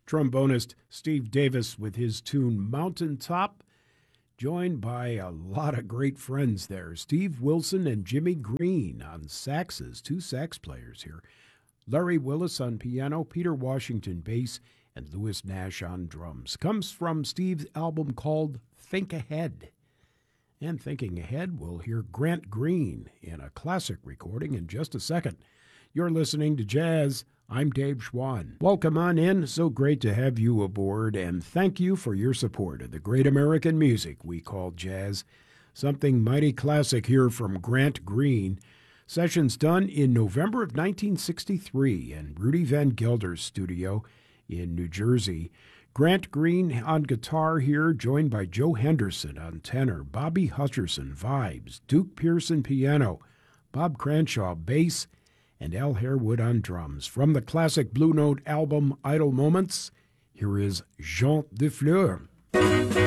trombonist Steve Davis with his tune Mountaintop, joined by a lot of great friends there. Steve Wilson and Jimmy Green on saxes, two sax players here. Larry Willis on piano, Peter Washington bass, and Louis Nash on drums. Comes from Steve's album called Think Ahead. And thinking ahead, we'll hear Grant Green in a classic recording in just a second. You're listening to Jazz. I'm Dave Schwann. Welcome on in. So great to have you aboard, and thank you for your support of the great American music we call jazz. Something mighty classic here from Grant Green. Sessions done in November of 1963 in Rudy Van Gelder's studio in New Jersey. Grant Green on guitar here, joined by Joe Henderson on tenor, Bobby Hutcherson vibes, Duke Pearson piano, Bob Cranshaw bass, and Al Harewood on drums. From the classic Blue Note album Idle Moments, here is Jean Dufleur.